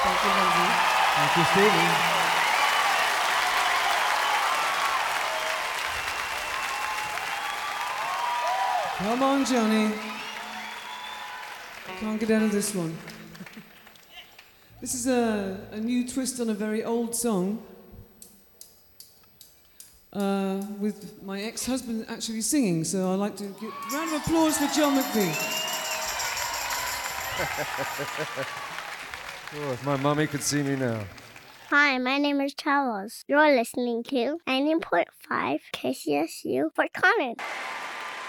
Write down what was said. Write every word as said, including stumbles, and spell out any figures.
Thank you, Lindsay. Thank you, Stevie. Come on, Johnny. Can't get out of this one. This is a, a new twist on a very old song uh, with my ex-husband actually singing, so I'd like to give a round of applause for John McVie. Oh, if my mommy could see me now. Hi, my name is Charles. You're listening to ninety point five K C S U Fort Collins.